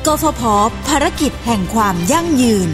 กฟผ.ภารกิจแห่งความยั่งยืน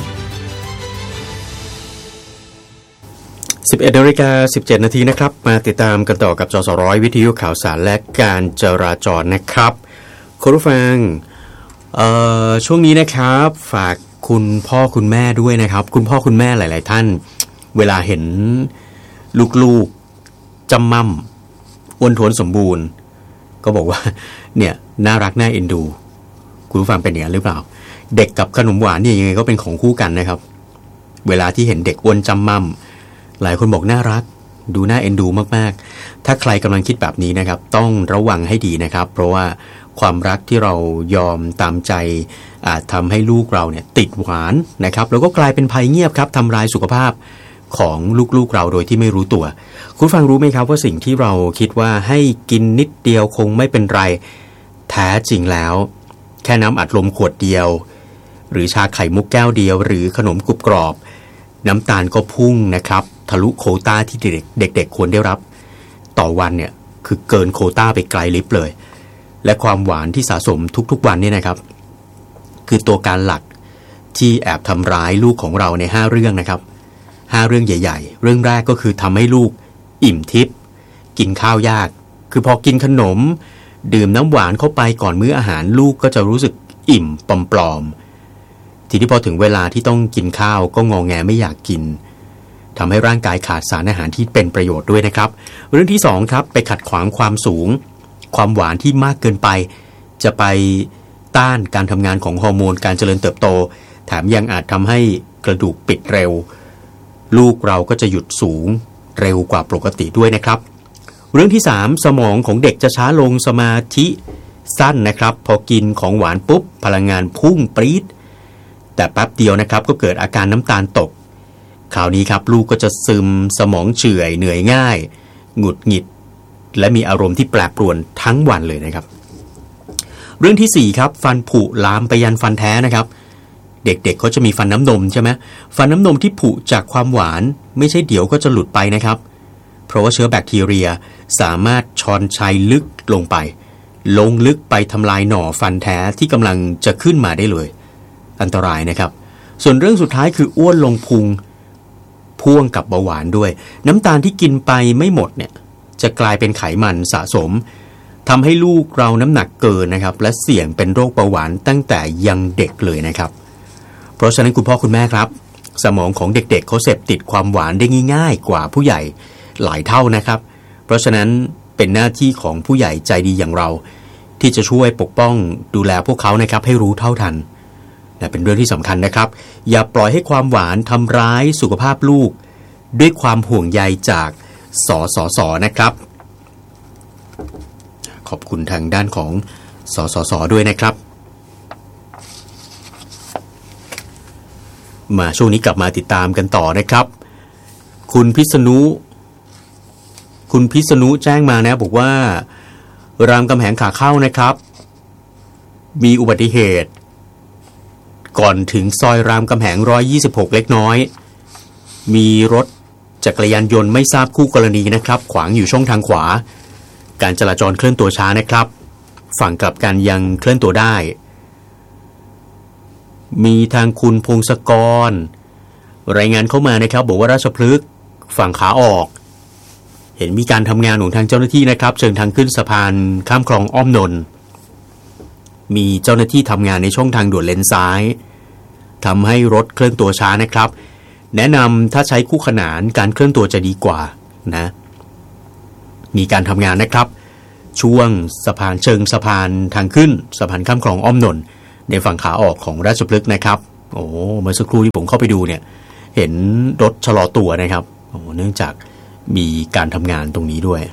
11:17 น.นะครับมาติดตามกันต่อกับจสร้อยวิทยุข่าวสารและการจราจรนะครับคุณผู้ฟังช่วงนี้นะครับฝากคุณพ่อคุณแม่ด้วยนะครับคุณพ่อคุณแม่หลายๆท่านเวลาเห็นลูกๆจำม่ำอ้วนท้วนสมบูรณ์ก็บอกว่าเนี่ยน่ารักน่าเอ็นดูคุณผู้ฟังเป็นอย่างนั้นหรือเปล่าเด็กกับขนมหวานเนี่ยยังไงก็เป็นของคู่กันนะครับเวลาที่เห็นเด็กอ้วนจำม่ำหลายคนบอกน่ารักดูน่าเอ็นดูมากๆถ้าใครกำลังคิดแบบนี้นะครับต้องระวังให้ดีนะครับเพราะว่าความรักที่เรายอมตามใจอาจทำให้ลูกเราเนี่ยติดหวานนะครับแล้วก็กลายเป็นภัยเงียบครับทำลายสุขภาพของลูกๆเราโดยที่ไม่รู้ตัวคุณฟังรู้ไหมครับว่าสิ่งที่เราคิดว่าให้กินนิดเดียวคงไม่เป็นไรแท้จริงแล้วแค่น้ำอัดลมขวดเดียวหรือชาไข่มุกแก้วเดียวหรือขนมกรุบกรอบน้ำตาลก็พุ่งนะครับทะลุโควต้าที่เด็กควรได้รับต่อวันเนี่ยคือเกินโควต้าไปไกลลิบเลยและความหวานที่สะสมทุกๆวันเนี่ยนะครับคือตัวการหลักที่แอบทำร้ายลูกของเราใน5เรื่องนะครับ5เรื่องใหญ่ๆเรื่องแรกก็คือทำให้ลูกอิ่มทิพย์กินข้าวยากคือพอกินขนมดื่มน้ำหวานเข้าไปก่อนมื้ออาหารลูกก็จะรู้สึกอิ่มปลอมๆทีนี้พอถึงเวลาที่ต้องกินข้าวก็งอแงไม่อยากกินทำให้ร่างกายขาดสารอาหารที่เป็นประโยชน์ด้วยนะครับเรื่องที่2ครับไปขัดขวางความสูงความหวานที่มากเกินไปจะไปต้านการทำงานของฮอร์โมนการเจริญเติบโตแถมยังอาจทำให้กระดูกปิดเร็วลูกเราก็จะหยุดสูงเร็วกว่าปกติด้วยนะครับเรื่องที่3สมองของเด็กจะช้าลงสมาธิสั้นนะครับพอกินของหวานปุ๊บพลังงานพุ่งปรี๊ดแต่แป๊บเดียวนะครับก็เกิดอาการน้ำตาลตกคราวนี้ครับลูกก็จะซึมสมองเฉื่อยเหนื่อยง่ายหงุดหงิดและมีอารมณ์ที่แปรปรวนทั้งวันเลยนะครับเรื่องที่4ครับฟันผุลามไปยันฟันแท้นะครับเด็กๆเขาจะมีฟันน้ำนมใช่ไหมฟันน้ำนมที่ผุจากความหวานไม่ใช่เดี๋ยวก็จะหลุดไปนะครับเพราะว่าเชื้อแบคทีเรียสามารถชอนชัยลึกลงไปลงลึกไปทำลายหน่อฟันแท้ที่กำลังจะขึ้นมาได้เลยอันตรายนะครับส่วนเรื่องสุดท้ายคืออ้วนลงพุงพ่วงกับเบาหวานด้วยน้ำตาลที่กินไปไม่หมดเนี่ยจะกลายเป็นไขมันสะสมทำให้ลูกเราน้ำหนักเกินนะครับและเสี่ยงเป็นโรคเบาหวานตั้งแต่ยังเด็กเลยนะครับเพราะฉะนั้นคุณพ่อคุณแม่ครับสมองของเด็กๆเขาเสพติดความหวานได้ง่ายๆกว่าผู้ใหญ่หลายเท่านะครับเพราะฉะนั้นเป็นหน้าที่ของผู้ใหญ่ใจดีอย่างเราที่จะช่วยปกป้องดูแลพวกเขานะครับให้รู้เท่าทันและเป็นเรื่องที่สำคัญนะครับอย่าปล่อยให้ความหวานทำร้ายสุขภาพลูกด้วยความห่วงใยจากสสส.นะครับขอบคุณทางด้านของสสส.ด้วยนะครับมาช่วงนี้กลับมาติดตามกันต่อนะครับคุณพิษณุแจ้งมานะบอกว่ารามคำแหงขาเข้านะครับมีอุบัติเหตุก่อนถึงซอยรามคำแหง126เล็กน้อยมีรถจักรยานยนต์ไม่ทราบคู่กรณีนะครับขวางอยู่ช่องทางขวาการจราจรเคลื่อนตัวช้านะครับฝั่งกลับกันยังเคลื่อนตัวได้มีทางคุณพงศกรรายงานเข้ามานะครับบอกว่าราชพฤกษ์ฝั่งขาออกเห็นมีการทำงานของทางเจ้าหน้าที่นะครับเชิงทางขึ้นสะพานข้ามคลองอ้อมนนท์มีเจ้าหน้าที่ทำงานในช่องทางด่วนเลนซ้ายทำให้รถเคลื่อนตัวช้านะครับแนะนำถ้าใช้คู่ขนานการเคลื่อนตัวจะดีกว่านะมีการทำงานนะครับช่วงสะพานเชิงสะพานทางขึ้นสะพานข้ามคลองอ้อมนนท์ในฝั่งขาออกของราชพฤกษ์นะครับโอ้เมื่อสักครู่ที่ผมเข้าไปดูเนี่ยเห็นรถชะลอตัวนะครับโอ้เนื่องจากมีการทำงานตรงนี้ด้วย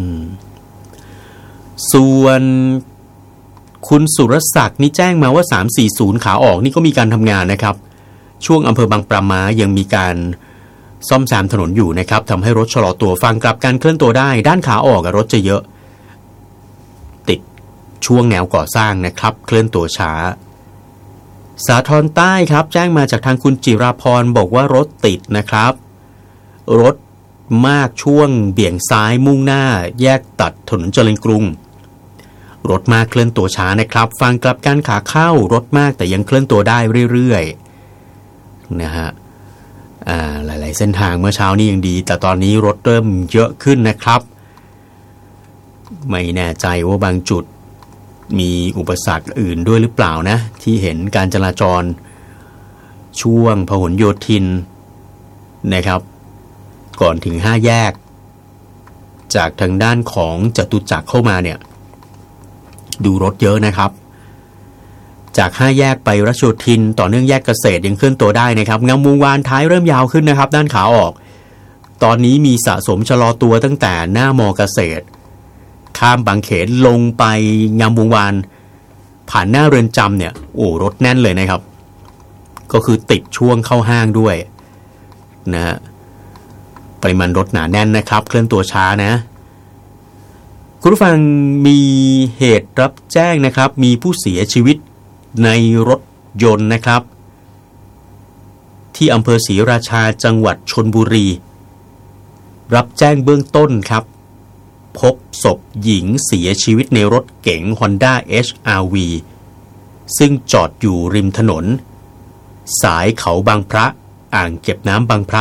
ส่วนคุณสุรศักดิ์นี่แจ้งมาว่า340ขาออกนี่ก็มีการทำงานนะครับช่วงอำเภอบางปะม้ายังมีการซ่อมแซมถนนอยู่นะครับทำให้รถชะลอตัวฝั่งกลับการเคลื่อนตัวได้ด้านขาออกรถจะเยอะติดช่วงแนวก่อสร้างนะครับเคลื่อนตัวช้าสาทรใต้ครับแจ้งมาจากทางคุณจิราพรบอกว่ารถติดนะครับรถมากช่วงเบี่ยงซ้ายมุ่งหน้าแยกตัดถนนเจริญกรุงรถมากเคลื่อนตัวช้านะครับฝั่งกลับกันขาเข้ารถมากแต่ยังเคลื่อนตัวได้เรื่อยๆนะฮะหลายๆเส้นทางเมื่อเช้านี้ยังดีแต่ตอนนี้รถเริ่มเยอะขึ้นนะครับไม่แน่ใจว่าบางจุดมีอุปสรรคอื่นด้วยหรือเปล่านะที่เห็นการจราจรช่วงพหลโยธินนะครับก่อนถึง5แยกจากทางด้านของจตุจักรเข้ามาเนี่ยดูรถเยอะนะครับจาก5แยกไปรัชโยธินต่อเนื่องแยกเกษตรยังเคลื่อนตัวได้นะครับงามวงวานท้ายเริ่มยาวขึ้นนะครับด้านขาออกตอนนี้มีสะสมชะลอตัวตั้งแต่หน้ามอเกษตรข้ามบางเขนลงไปงามวงวานผ่านหน้าเรือนจำเนี่ยโอ้รถแน่นเลยนะครับก็คือติดช่วงเข้าห้างด้วยนะปริมาณรถหนาแน่นนะครับเคลื่อนตัวช้านะคุณผู้ฟังมีเหตุรับแจ้งนะครับมีผู้เสียชีวิตในรถยนต์นะครับที่อำเภอศรีราชาจังหวัดชลบุรีรับแจ้งเบื้องต้นครับพบศพหญิงเสียชีวิตในรถเก๋ง Honda HR-V ซึ่งจอดอยู่ริมถนนสายเขาบางพระอ่างเก็บน้ำบางพระ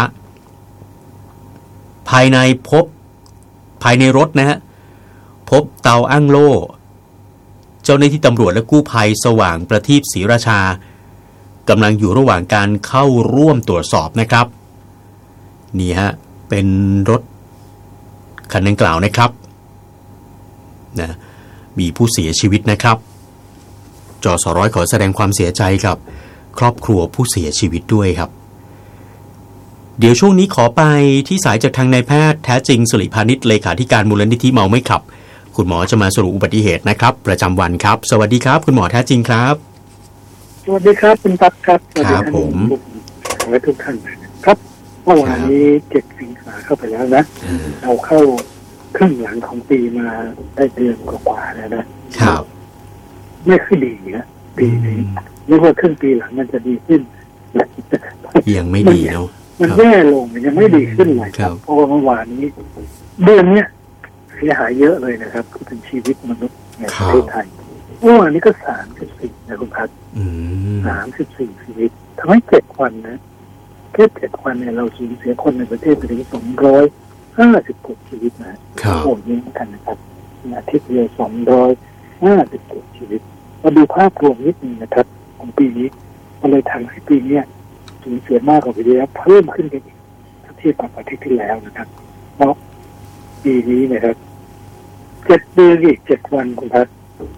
ภายในรถนะฮะพบเตาอั้งโล่เจ้าหน้าที่ตำรวจและกู้ภัยสว่างประทีปศรีราชากำลังอยู่ระหว่างการเข้าร่วมตรวจสอบนะครับนี่ฮะเป็นรถคันดังกล่าวนะครับนะมีผู้เสียชีวิตนะครับจสร้อยขอแสดงความเสียใจกับครอบครัวผู้เสียชีวิตด้วยครับเดี๋ยวช่วงนี้ขอไปที่สายจากทางนายแพทย์แท้จริงสิริพานิชเลขาธิการมูลนิธิเมาไม่ขับคุณหมอจะมาสรุปอุบัติเหตุนะครับประจำวันครับสวัสดีครับคุณหมอแท้จริงครับสวัสดีครับคุณตั๊กครับครับผมและทุกท่านครับเมื่อวานนี้7 สิงหาเข้าไปแล้วนะเราเข้าครึ่งหลังของปีมาได้เดือนกว่าๆแล้วนะครับไม่ค่อยดีนะปีนี้ไม่ว่าครึ่งปีหลังมันจะดีขึ้นยังไม่ดีเนาะมันแย่ลงมันยังไม่ดีขึ้นเลยครับเพราะว่าเมื่อวานนี้เดือนนี้เสียหายเยอะเลยนะครับคือเป็นชีวิตมนุษย์ในประเทศไทยเมื่อวานนี้ก็34นะคุณพัฒน์34ชีวิตทำให้7 วันนะแค่7 วันเนี่ยเราสูญเสียคนในประเทศไปถึง256ชีวิตนะโอ้เยอะกันนะครับอาทิตย์เดียว257ชีวิตมาดูภาพรวมนิดนึงนะครับของปีนี้มันเลยทำให้ปีนี้สูญเสียมากกว่าปีที่แล้วเพิ่มขึ้นกันอีกถ้าเทียบกับอาทิตย์ที่แล้วนะครับเพราะปีนี้นะครับ7 เดือนอีก7 วันคุณพัฒน์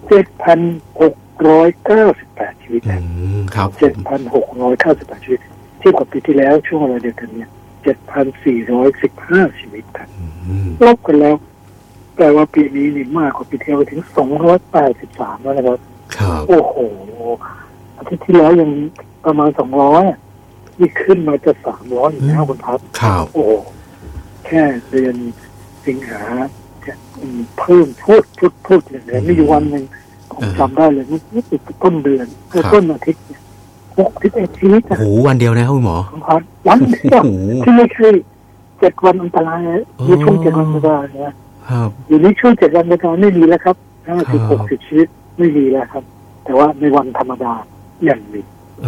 7,698 ชีวิตครับ 7,698 ชีวิตเทียบกับปีที่แล้วช่วงเวลาเดียวกันเนี่ย7,415 ชีวิตครับลบกันแล้วแปลว่าปีนี้นี่มากกว่าปีที่แล้วถึง283แล้วนะครับโอ้โหอาทิตย์ที่แล้วยังประมาณ200นี่ขึ้นมาจะ300อีกแล้วคุณพัฒน์โอ้แค่เดือนสิงหาเพิ่มพูดอย่างนี้มีอยู่วันหนึ่งผมจำได้เลยนี่ติดต้นเดือนต้นอาทิตย์61 ชีวิตโอ้โหวันเดียวนะคุณหมอวันเดียวที่ไม่ใช่7 วันอันตรายในช่วง7 วันอันตรายนะครับอยู่ในช่วง7 วันอันตรายไม่มีแล้วครับ50-60 ชีวิตไม่มีแล้วครับแต่ว่าในวันธรรมดาอย่างนี้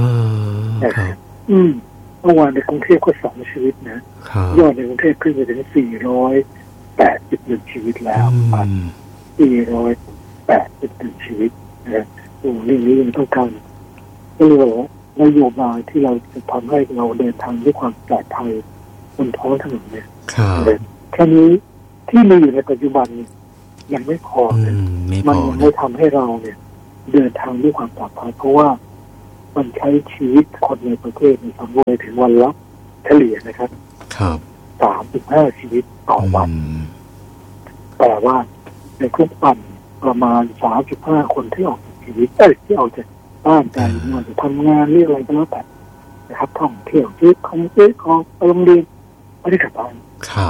เมื่อวานในกรุงเทพก็2 ชีวิตนะยอดในกรุงเทพขึ้นไปถึง481 ชีวิตแล้ว481 ชีวิตนะโอ้เรื่องนี้มันต้องการก็เลยว่านโยบายที่เราจะทำให้เราเดินทางด้วยความปลอดภัยบนท้องถนนเนี่ยแค่นี้ที่มีอยู่ในปัจจุบันยังไม่พอมันยังไม่ทำให้เราเนี่ยเดินทางด้วยความปลอดภัยเพราะว่ามันใช้ชีวิตคนในประเทศในสำรวจถึงวันละเฉลี่ยนะครับ35 ชีวิตต่อวันแต่ว่าในทุกวันประมาณ35 คนที่ออกจากชีวิตที่ออกจากบ้านการงานทำงานเรื่องอะไรก็แล้วแต่นะครับท่องเที่ยวซื้อของไปโรงเรียนไม่ได้กลับบ้าน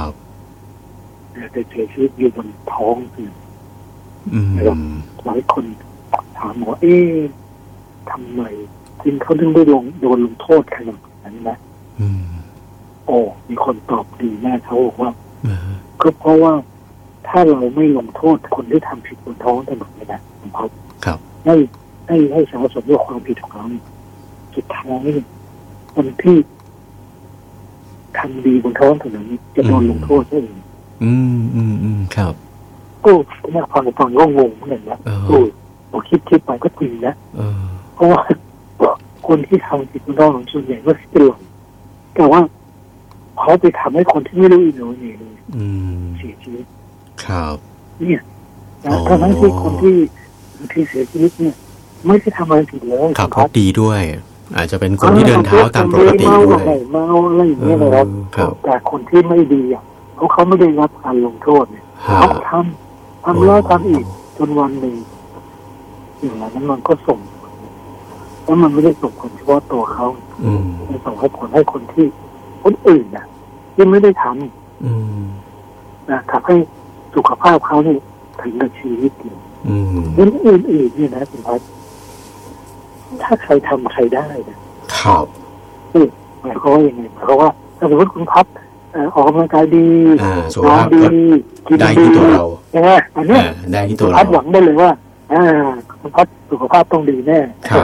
แต่เสียชีวิตอยู่บนท้องถนนนะครับหลายคนถามว่าทำไมจริงเขาถึงได้โดนลงโทษขนาดนั้นนะโอ้มีคนตอบดีแม่เขาบอกว่าก็เพราะว่าถ้าเราไม่ลงโทษคนที่ทำผิดบนท้องถนนนะครับให้สาวสมด้วยความผิดของเขาสุดท้ายคนที่ทำดีบนท้องถนนจะโดนลงโทษเองครับก็เนี่ยฟังก็งงเหมือนกันนะผมคิดไปก็จริงนะเพราะว่าคนที่ทำผิดบนท้องถนนส่วนใหญ่ก็เป็นหลงแต่ว่าเขาไปทำให้คนที่ไม่รู้อีโน่นี่เลยเสียชีวิตครับเนี่ยทั้งที่คนที่เสียชีวิตเนี่ยไม่ได้ทำอะไรผิดเลยขับรถดีด้วยอาจจะเป็นคนที่เดินเท้าตามปกติด้วยเมาอะไรอย่างเงี้ยนะครับแต่คนที่ไม่ดีอ่ะเขาไม่ได้รับการลงโทษเนี่ยเขาทำแล้วทำอีกจนวันหนึ่งสิ่งเหล่านั้นมันก็ส่งแล้วมันไม่ได้ส่งผลเฉพาะตัวเขามันส่งผลให้คนที่คนอื่นน่ะที่ไม่ได้ทำนะทำให้สุขภาพเขาเนี่ยถึงกับชีวิตเลยอื่นๆเนี่ยนะคุณพัฒน์ถ้าใครทำใครได้นะครับหมายความว่ายังไงหมายความว่าถ้าสมมติคุณพัฒน์ออกกำลังกายดีนอนดีกินดีที่ตัวเราใช่ไหมอันนี้ได้ที่ตัวเราพัฒน์หวังได้เลยว่าคุณพัฒน์สุขภาพต้องดีแน่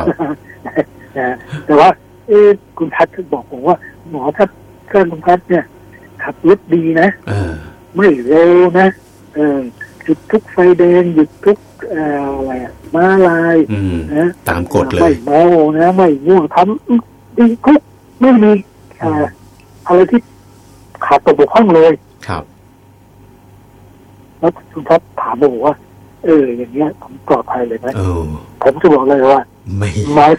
แต่ว่าคุณพัฒน์บอกผมว่าหมอถ้าคุณพัฒน์เนี่ยขับรถดีนะไม่เร็วนะหยุดทุกไฟแดงหยุดทุกอะไรม้าลายนะตามกฎเลยไม่เมานะไม่ง่วงทำดีทุกไม่มีอะไรที่ขาดตกบกพร่องเลยครับแล้วคุณพัฒน์ถามบอกว่าอย่างเงี้ยผมปลอดภัยเลยไหมผมจะบอกเลยว่าไม่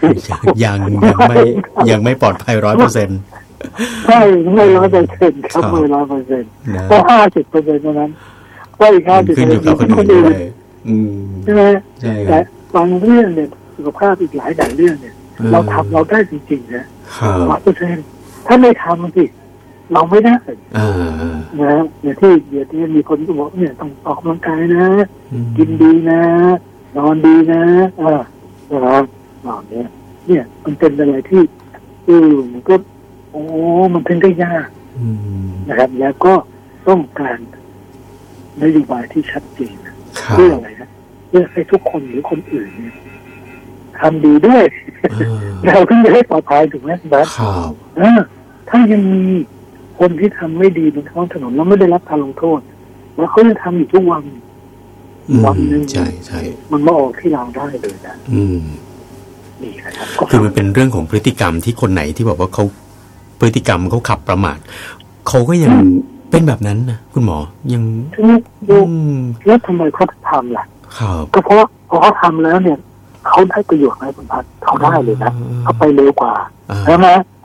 ยังไม่ปลอดภัย 100% ใช่ไม่ 100% ครับไม่ 100% ก็ 50% เท่านั้นว่าอีก 50% ขึ้นอยู่กับคนอื่นใช่ไหมแต่บางเรื่องเนี่ยสุขภาพอีกหลายเรื่องเนี่ยเราทำเราได้จริงๆนะ 100% ถ้าไม่ทำสิเราไม่ได้นะอย่างที่มีคนก็บอกเนี่ยต้องออกกำลังกายนะกินดีนะนอนดีนะนะครับเนี่ยมันเป็นอะไรที่มันก็มันเป็นได้ยากนะครับแล้วก็ต้องการนโยบายที่ชัดเจนเพื่ออะไรนะเพื่อให้ทุกคนหรือคนอื่นเนี่ยทำดีด้วยเราถึงจะให้ปลอดภัยถูกไหมครับถ้ายังมีคนที่ทำไม่ดีบนท้องถนนแล้วไม่ได้รับการลงโทษแล้วเขาจะทำอยู่ทุกวันนึงใช่มันมาออกที่เราได้เลยนะนี่ครับคือมันเป็นเรื่องของพฤติกรรมที่คนไหนที่บอกว่าเขาพฤติกรรมเขาขับประมาทเขาก็ยังเป็นแบบนั้นนะคุณหมอยังแล้วทำไมเขาทำล่ะก็เพราะเขาทำแล้วเนี่ยเขาได้ประโยชน์ไหมคุณพัฒน์เขาได้เลยนะเขาไปเร็วกว่าใช่ไหม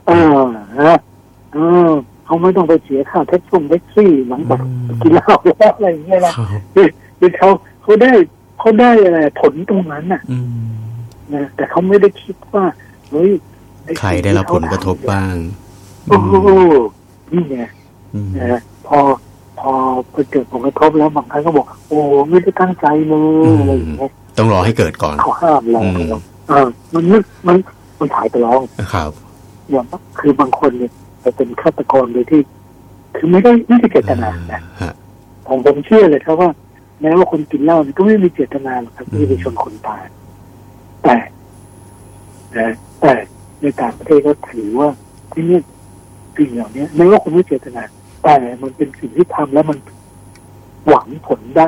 เขาไม่ต้องไปเสียค่าแท็กซี่หลังจากกินเหล้าแล้วอะไรอย่างเงี้ยนะคือเขาได้อะไรผลตรงนั้นน่ะนะแต่เขาไม่ได้คิดว่าเฮ้ยใครได้รับผลกระทบบ้างนี่ไงนะพอเกิดผลกระทบแล้วบางครั้งก็บอกไม่ได้ตั้งใจเลยอะไรอย่างเงี้ยต้องรอให้เกิดก่อนเขาห้ามเรามันถ่ายไปแล้วครับอย่างคือบางคนเนี่ยจะเป็นฆาตกรโดยที่คือไม่ได้เจตนานะผมเชื่อเลยครับว่าแม้ว่าคนกินเหล้าเนี่ยก็ไม่มีเจตนาหรอกครับที่จะชนคนตายแต่ในต่างประเทศก็ถือว่าที่นี่สิ่งเหล่านี้แม้ว่าคนไม่เจตนาแต่มันเป็นสิ่งที่ทำแล้วมันหวังผลได้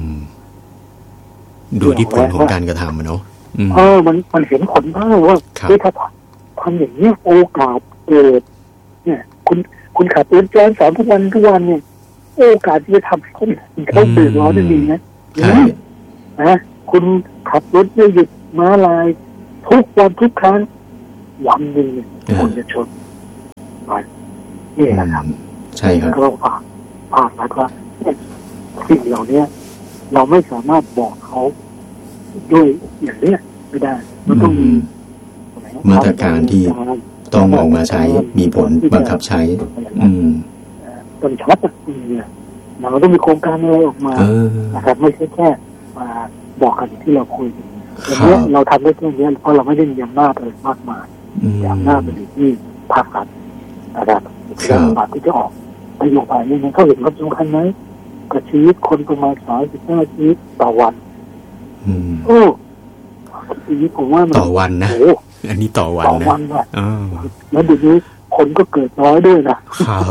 ดูที่ผลของการกระทำเนาะมันเห็นผลได้ว่าถ้าทำอย่างนี้โอกาสเกิดเนี่ยคุณขับรถย้อนสอนทุกวันเนี่ยโอกาสที่จะทำให้คนเขาเดือดร้อนมีนะคุณขับรถไม่หยุดม้าลายทุกวันทุกครั้งวันหนึ่งคนจะชนนี่นะครับใช่ครับก็ต้องฝากว่าสิ่งเหล่านี้เราไม่สามารถบอกเขาด้วยอย่างนี้ไม่ได้มันต้องมีมาตรการที่ต้องออกมาใช้มีผลบังคับใช้ต้องชัดเนี่ยเราต้องมีโครงการอะไรออกมานะครับไม่ใช่แค่มาบอกกันที่เราคุยอย่างนี้เราทำได้แค่นี้เพราะเราไม่ได้มีอำนาจอะไรมากมายอำนาจเป็นที่ภาครัฐนะครับรัฐบาลที่จะออกนโยบายนี้เขาเห็นความสำคัญไหมกับชีวิตคนประมาณ35ชีวิตต่อวันโอ้ชีวิตผมว่าต่อวันนะอันนี้ต่อวันนะแล้วเดี๋ยวนี้คนก็เกิดน้อยด้วยนะครับ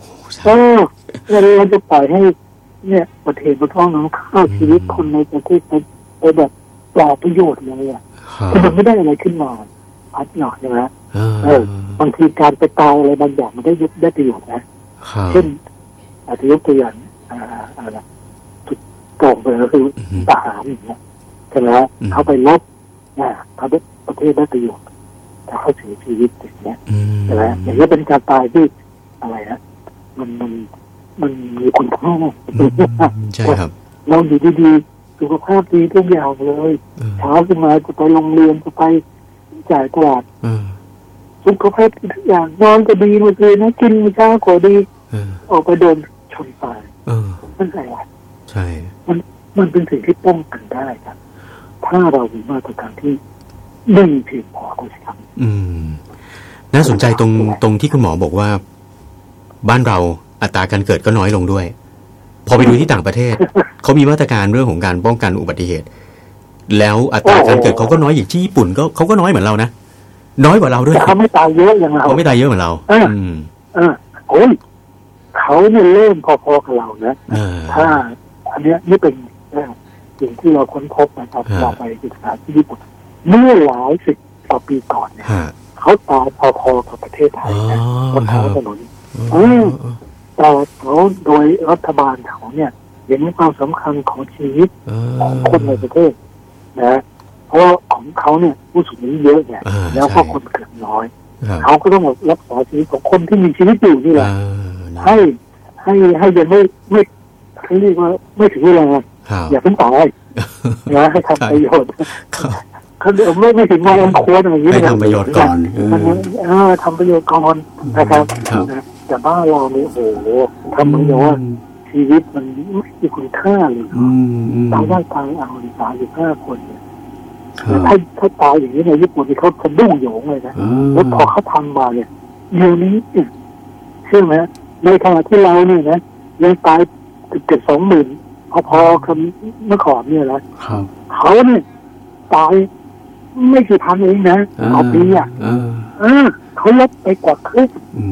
เราจะปล่อยให้เนี่ยประเทศประท้องน้ำข้าวชีวิตคนในประเทศไปแบบเปล่าประโยชน์เลยแต่มันไม่ได้อะไรขึ้นมาพัดหน่อยใช่ไหมบางทีการไปตายอะไรบางอย่างมันได้ประโยชน์นะเช่นอาจจะยกตัวอย่างอะไรจุดตรงไปก็คือทหารอย่างเงี้ยใช่ไหมเขาไปลบเขาได้ประเทศได้ประโยชน์แต่เขาเสียชีวิตอย่างเงี้ยใช่ไหมอย่างนี้เป็นการตายที่อะไรนะมันมีคุณค่าใช่ครับเราอยู่ดีๆสุขภาพดีทุกอย่างเลยเช้าขึ้นมาจะไปโรงเรียนจะไปจ่ายตลาดสุขภาพทุกอย่างนอนก็ดีหมดเลยนะกินเช้าก็ดีออกไปโดนชนตายนั่นอะไรใช่มันเป็นสิ่งที่ป้องกันได้ครับถ้าเรามีมาตรการที่ไม่เพียงพอก็ใช่ครับน่าสนใจตรงที่คุณหมอบอกว่าบ้านเราอัตราการเกิดก็น้อยลงด้วยพอไปดูที่ต่างประเทศ เขามีมาตรการเรื่องของการป้องกันอุบัติเหตุแล้วอัตราการเกิดเขาก็น้อยอย่างที่ญี่ปุ่นก็เขาก็น้อยเหมือนเรานะน้อยกว่าเราด้วยเขาไม่ตายเยอะอย่างเราเขาไม่ตายเยอะเหมือนเราโอ้ยเขาเนี่ยเริ่มพอๆกับเรานะถ้าอันเนี้ยนี่เป็นสิ่งที่เราค้นพบนะครับเราไปศึกษาที่ญี่ปุ่นเมื่อหลายสิบกว่าปีก่อนเนี่ยเขาตายพอๆกับประเทศไทยนะบนท้องถนนแต่เขาโดยรัฐบาลเขาเนี่ยเห็นความสำคัญของชีวิตของคนในประเทศนะเพราะของเขาเนี่ยผู้สูงอายุเยอะเนี่ยแล้วก็คนเกิดน้อยเขาก็ต้องรักษาชีวิตของคนที่มีชีวิตอยู่นี่แหละให้ยังไม่เขาเรียกว่าไม่ถึงเวลาอย่าเพิ่งตายนะให้ทำประโยชน์เขาเดี๋ยวไม่ถึงวัยควรอย่างนี้ให้ทำประโยชน์ก่อนทำประโยชน์ก่อนนะครับแต่บ้านเราเนี่ยโอ้โหทำประโยชน์ชีวิตมันไม่มีคุณค่าเลยตายได้ตายเอา35 คนเนี่ยถ้าตายอย่างนี้ในญี่ปุ่นที่เขาสะดุ้งโยงเลยนะแล้วพอเขาทำมาเนี่ยเดี๋ยวนี้เชื่อไหมในขณะที่เราเนี่ยนะยังตาย20,000พอๆกับเมื่อก่อนเนี่ยนะเขาเนี่ยตายไม่กี่พันเองนะต่อปีเขาลดไปกว่าครึ่ง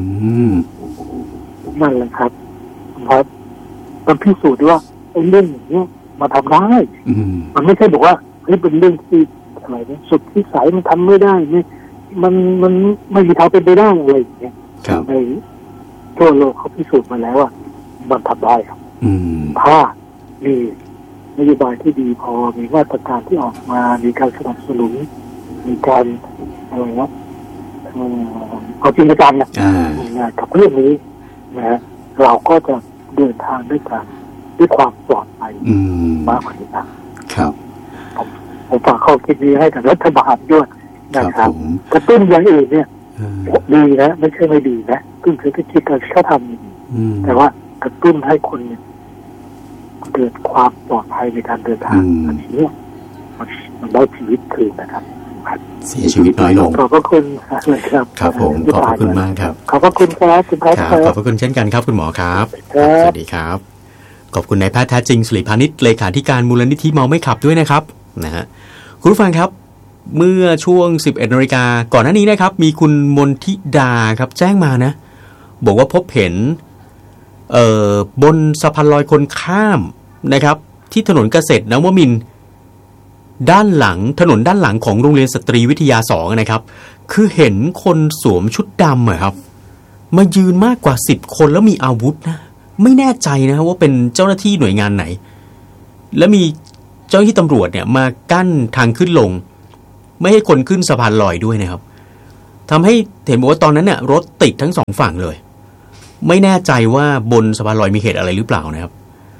นั่นแหละครับมันพิสูจน์ว่าไอ้เรื่องอย่างนี้มาทำได้มันไม่ใช่บอกว่าเฮ้ยเป็นเรื่องที่อะไรนะสุดที่สายมันทำไม่ได้มันไม่มีทางเป็นไปได้อะไรอย่างเงี้ยในทั่วโลกเขาพิสูจน์มาแล้วว่ามันทำได้ครับถ้ามีนโยบายที่ดีพอมีมาตรการที่ออกมามีการสนับสนุนมีการอะไรนะเอาจริงจังนะกับเรื่องนี้นะเราก็จะเดินทางด้วยความปลอดภัยมากกว่านี้นะครับผมฝากข้อคิดนี้ให้กับรัฐบาลด้วยนะครับกระตุ้นอย่างอื่นเนี่ยดีนะไม่ใช่ไม่ดีนะกระตุ้นเศรษฐกิจการเขาทำแต่ว่ากระตุ้นให้คนเกิดความปลอดภัยในการเดินทางอันนี้มันได้ชีวิตคืนนะครับเสียชีวิตน้อยลงขอบพระคุณครับครับผมขอบพระคุณมากครับขอบพระคุณครับคุณครับขอบพระคุณเช่นกันครับคุณหมอครับสวัสดีครับขอบคุณนายแพทย์แท้จริงศิริพานิชเลขาธิการมูลนิธิเมาไม่ขับด้วยนะครับนะฮะคุณผู้ฟังครับเมื่อช่วง 11:00 น.ก่อนหน้านี้นะครับมีคุณมนทิดาครับแจ้งมานะบอกว่าพบเห็นบนสะพานลอยคนข้ามนะครับที่ถนนเกษตรนวมินทร์ด้านหลังถนนด้านหลังของโรงเรียนสตรีวิทยา2นะครับคือเห็นคนสวมชุดดำครับมายืนมากกว่า10 คนแล้วมีอาวุธนะไม่แน่ใจนะว่าเป็นเจ้าหน้าที่หน่วยงานไหนและมีเจ้าหน้าที่ตำรวจเนี่ยมากั้นทางขึ้นลงไม่ให้คนขึ้นสะพานลอยด้วยนะครับทำให้เห็นบอกว่าตอนนั้นเนี่ยรถติดทั้ง2 ฝั่งเลยไม่แน่ใจว่าบนสะพานลอยมีเหตุอะไรหรือเปล่านะครับ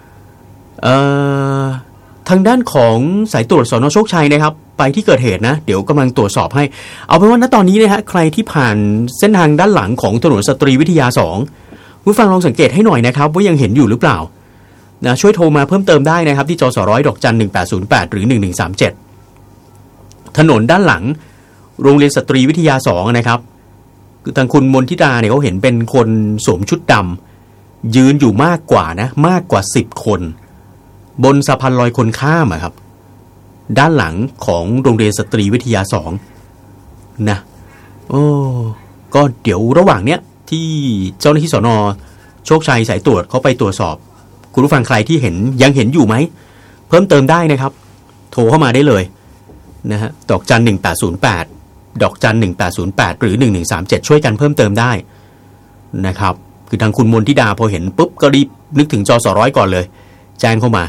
ทางด้านของสายตรวจสน.โชคชัยนะครับไปที่เกิดเหตุนะเดี๋ยวกำลังตรวจสอบให้เอาเป็นว่าณตอนนี้นะฮะใครที่ผ่านเส้นทางด้านหลังของถนนสตรีวิทยา2ผู้ฟังลองสังเกตให้หน่อยนะครับว่ายังเห็นอยู่หรือเปล่านะช่วยโทรมาเพิ่มเติมได้นะครับที่จสร้อย$1808หรือ1137ถนนด้านหลังโรงเรียนสตรีวิทยา2นะครับคือทางคุณมนทิดาเนี่ยเขาเห็นเป็นคนสวมชุดดยืนอยู่มากกว่านะมากกว่า10คนบนสะพานลอยคนข้ามอะครับด้านหลังของโรงเรียนสตรีวิทยา2นะก็เดี๋ยวระหว่างเนี้ยที่เจ้าหน้าที่สน.โชคชัยสายตรวจเขาไปตรวจสอบคุณผู้ฟังใครที่ยังเห็นอยู่ไหมเพิ่มเติมได้นะครับโทรเข้ามาได้เลยนะฮะดอกจัน1808ดอกจัน1808หรือ1137ช่วยกันเพิ่มเติมได้นะครับคือทางคุณมนทิดาพอเห็นปุ๊บก็รีบนึกถึงจสร้อยก่อนเลยแจ้งเข้ามา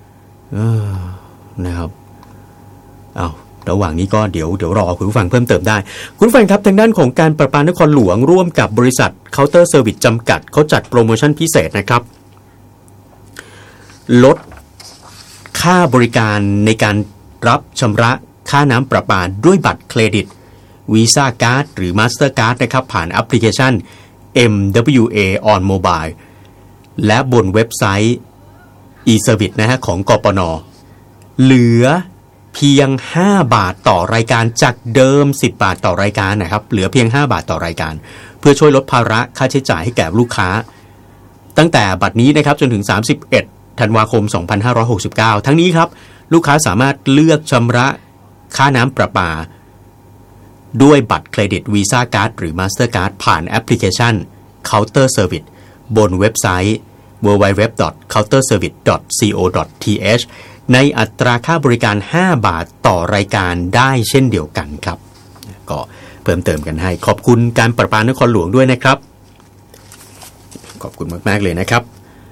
นะครับระหว่างนี้ก็เดี๋ยวรอคุณผู้ฟังเพิ่มเติมได้คุณผู้ฟังครับทางด้านของการประปานครหลวงร่วมกับบริษัทเคาน์เตอร์เซอร์วิสจำกัดเขาจัดโปรโมชั่นพิเศษนะครับลดค่าบริการในการรับชำระค่าน้ำประปาด้วยบัตรเครดิต Visa Card หรือ Master Card นะครับผ่านแอปพลิเคชัน MWA on Mobile และบนเว็บไซต์ e-service นะฮะของกปน.เหลือเพียง5บาทต่อรายการจากเดิม10บาทต่อรายการนะครับเหลือเพียง5บาทต่อรายการเพื่อช่วยลดภาระค่าใช้จ่ายให้แก่ลูกค้าตั้งแต่บัดนี้นะครับจนถึง31ธันวาคม2569ทั้งนี้ครับลูกค้าสามารถเลือกชำระค่าน้ำประปาด้วยบัตรเครดิต Visa Card หรือ Master Card ผ่านแอปพลิเคชัน Counter Service บนเว็บไซต์ www.counterservice.co.th ในอัตราค่าบริการ5บาทต่อรายการได้เช่นเดียวกันครับก็เพิ่มเติมกันให้ขอบคุณการประปานครหลวงด้วยนะครับขอบคุณมากๆเลยนะครับ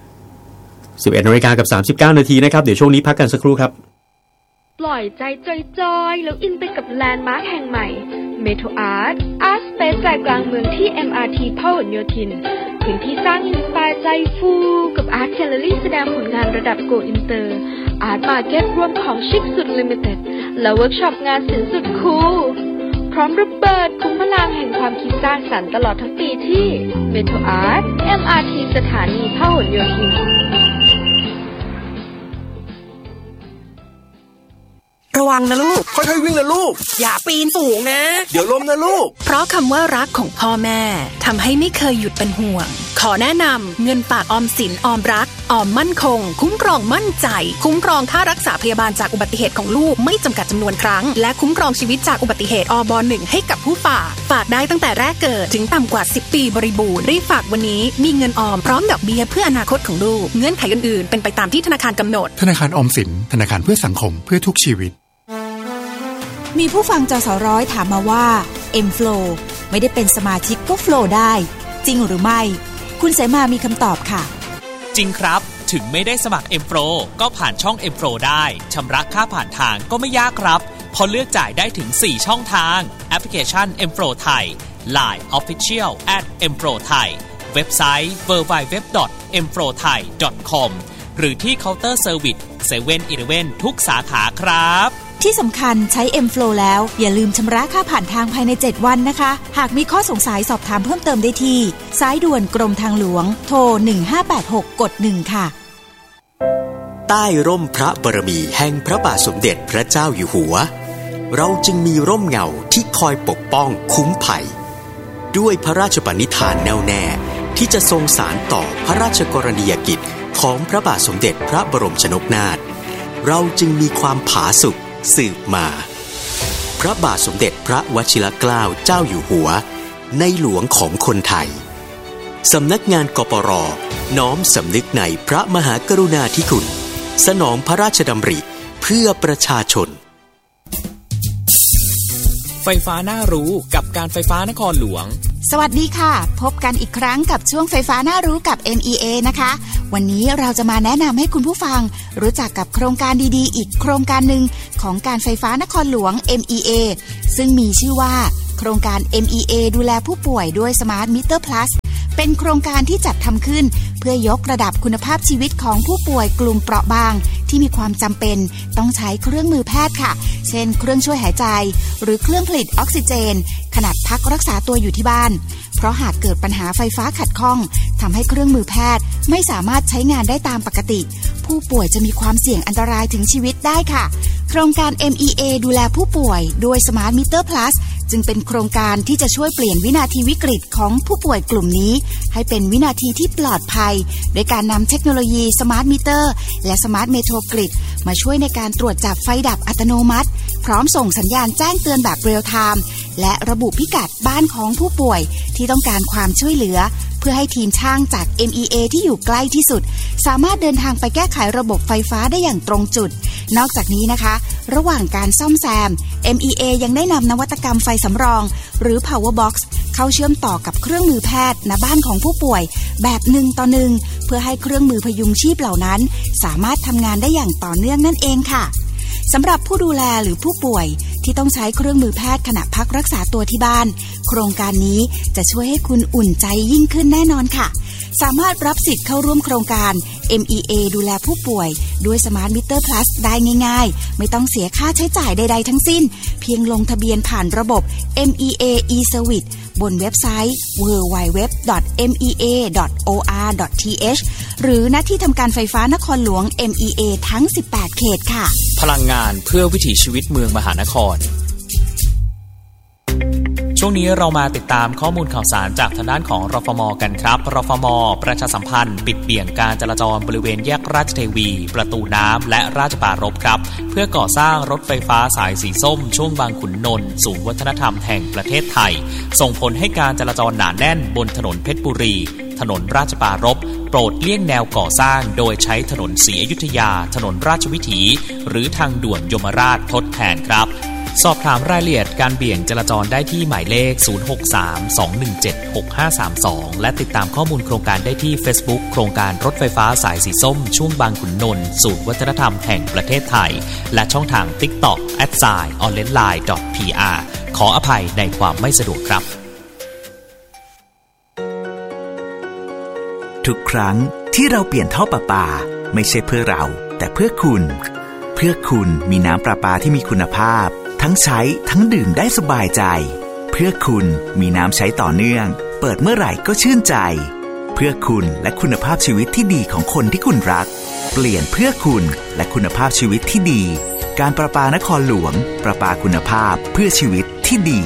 11:39 น.นะครับเดี๋ยวช่วงนี้พักกันสักครู่ครับปล่อยใจจอยๆแล้วอินไปกับแลนด์มาร์คแห่งใหม่ Metro Artสเปซใจกลางเมืองที่ MRT พหลโยธินพื้นที่สร้างอินสไปร์ใจฟูกับอาร์ตแกลเลอรี่แสดงผลงานระดับโกอินเตอร์อาร์ตมาร์เก็ตรวมของชิคสุดลิมิเต็ดและเวิร์กช็อปงานศิลป์สุดคูลพร้อมระเบิดคุ้มพลังแห่งความคิดสร้างสรรค์ตลอดทั้งปีที่ Metro Art MRT สถานีพหลโยธินระวังนะลูกค่อยๆวิ่งนะลูกอย่าปีนสูงนะเดี๋ยวล้มนะลูกเพราะคำว่ารักของพ่อแม่ทำให้ไม่เคยหยุดเป็นห่วงขอแนะนำเงินฝากออมสินออมรักออมมั่นคงคุ้มครองมั่นใจคุ้มครองค่ารักษาพยาบาลจากอุบัติเหตุของลูกไม่จำกัดจำนวนครั้งและคุ้มครองชีวิตจากอุบัติเหตุอบ.1 ให้กับผู้ฝากได้ตั้งแต่แรกเกิดถึงต่ำกว่า10ปีบริบูรณ์รีบฝากวันนี้มีเงินออมพร้อมดอกเบี้ยเพื่ออนาคตของลูกเงื่อนไขอื่นๆเป็นไปตามที่ธนาคารกำหนดธนาคารออมสินธนาคารเพื่อสังคมเพื่อทุกชีวิตมีผู้ฟังจสร้อยถามมาว่า M-Flow ไม่ได้เป็นสมาชิกก็ Flow ได้จริงหรือไม่คุณเสมามีคำตอบค่ะจริงครับถึงไม่ได้สมัคร M-Flow ก็ผ่านช่อง M-Flow ได้ชำระค่าผ่านทางก็ไม่ยากครับพอเลือกจ่ายได้ถึง4ช่องทางแอปพลิเคชัน M-Flow ไทย Line Official @M-Flow ไทยเว็บไซต์ www.mflowthai.com หรือที่เคาน์เตอร์เซอร์วิส 7-Eleven ทุกสาขาครับที่สำคัญใช้ M-Flow แล้วอย่าลืมชำระค่าผ่านทางภายใน7วันนะคะหากมีข้อสงสัยสอบถามเพิ่มเติมได้ที่สายด่วนกรมทางหลวงโทร1586กด1ค่ะใต้ร่มพระบารมีแห่งพระบาทสมเด็จพระเจ้าอยู่หัวเราจึงมีร่มเงาที่คอยปกป้องคุ้มภัยด้วยพระราชปณิธานแน่วแน่ที่จะทรงสานต่อพระราชกรณียกิจของพระบาทสมเด็จพระบรมชนกนาถเราจึงมีความผาสุกสืบมาพระบาทสมเด็จพระวชิรเกล้าเจ้าอยู่หัวในหลวงของคนไทยสำนักงานกปร.น้อมสำนึกในพระมหากรุณาธิคุณสนองพระราชดำริเพื่อประชาชนไฟฟ้าน่ารู้กับการไฟฟ้านครหลวงสวัสดีค่ะพบกันอีกครั้งกับช่วงไฟฟ้าน่ารู้กับ MEA นะคะวันนี้เราจะมาแนะนำให้คุณผู้ฟังรู้จักกับโครงการดีๆอีกโครงการหนึ่งของการไฟฟ้านครหลวง MEA ซึ่งมีชื่อว่าโครงการ MEA ดูแลผู้ป่วยด้วย Smart Meter Plus เป็นโครงการที่จัดทำขึ้นเพื่อยกระดับคุณภาพชีวิตของผู้ป่วยกลุ่มเปราะบางที่มีความจำเป็นต้องใช้เครื่องมือแพทย์ค่ะเช่นเครื่องช่วยหายใจหรือเครื่องผลิตออกซิเจนขณะพักรักษาตัวอยู่ที่บ้านเพราะหากเกิดปัญหาไฟฟ้าขัดข้องทำให้เครื่องมือแพทย์ไม่สามารถใช้งานได้ตามปกติผู้ป่วยจะมีความเสี่ยงอันตรายถึงชีวิตได้ค่ะโครงการ MEA ดูแลผู้ป่วยด้วย Smart Meter Plus จึงเป็นโครงการที่จะช่วยเปลี่ยนวินาทีวิกฤตของผู้ป่วยกลุ่มนี้ให้เป็นวินาทีที่ปลอดภัยโดยการนำเทคโนโลยีสมาร์ทมิเตอร์และสมาร์ทเมโทรกริดมาช่วยในการตรวจจับไฟดับอัตโนมัติพร้อมส่งสัญญาณแจ้งเตือนแบบเรียลไทม์และระบุพิกัดบ้านของผู้ป่วยที่ต้องการความช่วยเหลือเพื่อให้ทีมช่างจาก MEA ที่อยู่ใกล้ที่สุดสามารถเดินทางไปแก้ไขระบบไฟฟ้าได้อย่างตรงจุดนอกจากนี้นะคะระหว่างการซ่อมแซม MEA ยังได้นำนวัตกรรมไฟสำรองหรือ Power Box เข้าเชื่อมต่อกับเครื่องมือแพทย์ณบ้านของผู้ป่วยแบบ1 ต่อ 1เพื่อให้เครื่องมือพยุงชีพเหล่านั้นสามารถทำงานได้อย่างต่อเนื่องนั่นเองค่ะสำหรับผู้ดูแลหรือผู้ป่วยที่ต้องใช้เครื่องมือแพทย์ขณะพักรักษาตัวที่บ้านโครงการนี้จะช่วยให้คุณอุ่นใจยิ่งขึ้นแน่นอนค่ะสามารถรับสิทธิ์เข้าร่วมโครงการ MEA ดูแลผู้ป่วยด้วย Smart Meter Plus ได้ง่ายๆไม่ต้องเสียค่าใช้จ่ายใดๆทั้งสิ้นเพียงลงทะเบียนผ่านระบบ MEA eService บนเว็บไซต์ www.mea.or.th หรือณที่ทำการไฟฟ้านครหลวง MEA ทั้ง 18 เขตค่ะพลังงานเพื่อวิถีชีวิตเมืองมหานครช่วงนี้เรามาติดตามข้อมูลข่าวสารจากทางด้านของรฟม.กันครับรฟม.ประชาสัมพันธ์ปิดเบี่ยงการจราจรบริเวณแยกราชเทวีประตูน้ำและราชปรารภครับเพื่อก่อสร้างรถไฟฟ้าสายสีส้มช่วงบางขุนนนท์ศูนย์วัฒนธรรมแห่งประเทศไทยส่งผลให้การจราจรหนาแน่นบนถนนเพชรบุรีถนนราชปรารภโปรดเลี่ยงแนวก่อสร้างโดยใช้ถนนศรีอยุธยาถนนราชวิถีหรือทางด่วนยมราชทดแทนครับสอบถามรายละเอียดการเบี่ยงจราจรได้ที่หมายเลข 063-217-6532 และติดตามข้อมูลโครงการได้ที่ Facebook โครงการรถไฟฟ้าสายสีส้มช่วงบางขุนนนท์ศูนย์วัฒนธรรมแห่งประเทศไทยและช่องทาง TikTok @onlinelive.pr ขออภัยในความไม่สะดวกครับทุกครั้งที่เราเปลี่ยนท่อประปาไม่ใช่เพื่อเราแต่เพื่อคุณเพื่อคุณมีน้ำประปาที่มีคุณภาพทั้งใช้ทั้งดื่มได้สบายใจเพื่อคุณมีน้ำใช้ต่อเนื่องเปิดเมื่อไหร่ก็ชื่นใจเพื่อคุณและคุณภาพชีวิตที่ดีของคนที่คุณรักเปลี่ยนเพื่อคุณและคุณภาพชีวิตที่ดีการประปานครหลวงประปาคุณภาพเพื่อชีวิตที่ดี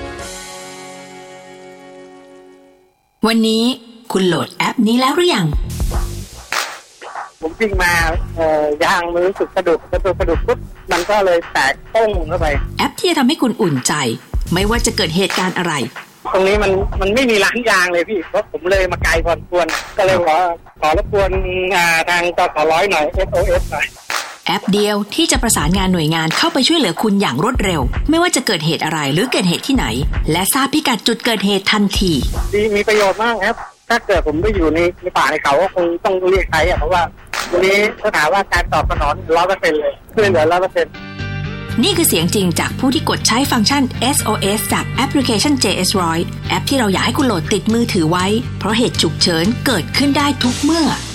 วันนี้คุณโหลดแอปนี้แล้วหรือยังผมวิ่งมายางมือรู้สึกกระดุกปุ๊บมันก็เลยแตกต้งเข้าไปแอปที่จะทำให้คุณอุ่นใจไม่ว่าจะเกิดเหตุการณ์อะไรตรงนี้มันไม่มีร้านยางเลยพี่เพราะผมเลยมาไกลพอสมควรก็เลยขอรบกวนทางจส.100หน่อย SOS หน่อยแอปเดียวที่จะประสานงานหน่วยงานเข้าไปช่วยเหลือคุณอย่างรวดเร็วไม่ว่าจะเกิดเหตุอะไรหรือเกิดเหตุที่ไหนและทราบพิกัดจุดเกิดเหตุทันทีมีประโยชน์มากครับถ้าเกิดผมไม่อยู่ในป่าในเขาก็คงต้องเรียกใช้เพราะว่าวันนี้ถ้าถามว่าการตอบสนอง 100% เลยช่วยเหลือ 100% นี่คือเสียงจริงจากผู้ที่กดใช้ฟังก์ชัน SOS จากแอปพลิเคชัน JS100 แอปที่เราอยากให้คุณโหลดติดมือถือไว้เพราะเหตุฉุกเฉินเกิดขึ้นได้ทุกเมื่อ